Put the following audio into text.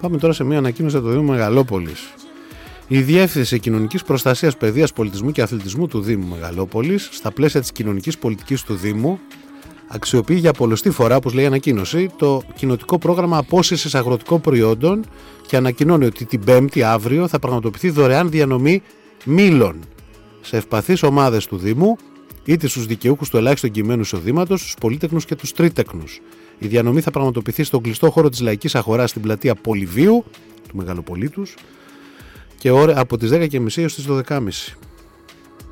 Πάμε τώρα σε μια ανακοίνωση από το Δήμο Μεγαλόπολης. Η Διεύθυνση Κοινωνικής Προστασίας, Παιδείας, Πολιτισμού και Αθλητισμού του Δήμου Μεγαλόπολης, στα πλαίσια της κοινωνικής πολιτικής του Δήμου, αξιοποιεί για πολλωστή φορά, όπως λέει η ανακοίνωση, το κοινοτικό πρόγραμμα απόσυρσης αγροτικών προϊόντων και ανακοινώνει ότι την Πέμπτη, αύριο, θα πραγματοποιηθεί δωρεάν διανομή μήλων σε ευπαθείς ομάδες του Δήμου, είτε στους δικαιούχους του ελάχιστου εγγυημένου εισοδήματος, στους πολύτεκνους και τους τρίτεκνους. Η διανομή θα πραγματοποιηθεί στον κλειστό χώρο της Λαϊκής Αγοράς στην πλατεία Πολυβίου, του Μεγαλοπολίτους, και από τις 10.30 έως τις 12.30.